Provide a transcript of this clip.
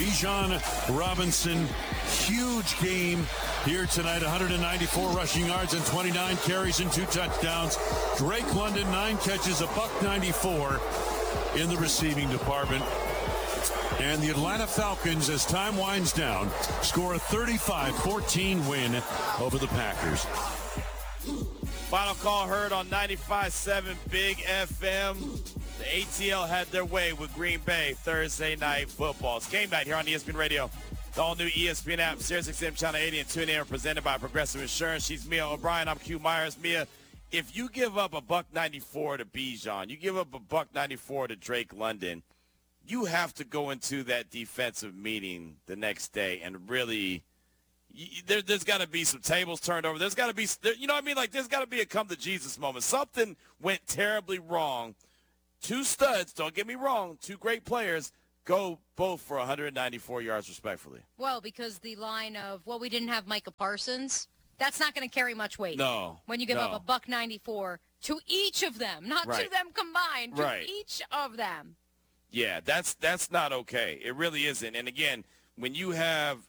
Bijan Robinson, huge game here tonight. 194 rushing yards and 29 carries and 2 touchdowns. Drake London, 9 catches, $194 in the receiving department. And the Atlanta Falcons, as time winds down, score a 35-14 win over the Packers. Final call heard on 95.7 Big FM. The ATL had their way with Green Bay Thursday night football. It's game night here on ESPN Radio. The all-new ESPN app, SiriusXM Channel 80 and TuneIn are presented by Progressive Insurance. She's Mia O'Brien. I'm Q Myers. Mia, if you give up $194 to Bijan, you give up $194 to Drake London, you have to go into that defensive meeting the next day and really there's got to be some tables turned over. There's got to be, you know what I mean? Like, there's got to be a come-to-Jesus moment. Something went terribly wrong. 2 studs, don't get me wrong, 2 great players, go both for 194 yards respectfully. Well, because the line of, we didn't have Micah Parsons, that's not going to carry much weight. No. When you give up $194 to each of them, not to them combined, to each of them. Yeah, that's not okay. It really isn't. And again, when you have